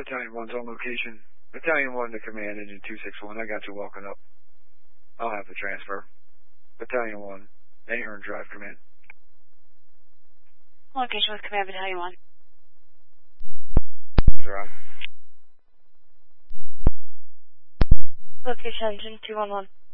Battalion 1's on location. Battalion 1 to command, engine 261. I got you walking up. I'll have the transfer. Battalion 1, Ahern Drive command. Location with command, Battalion 1. Drive. Location engine 211.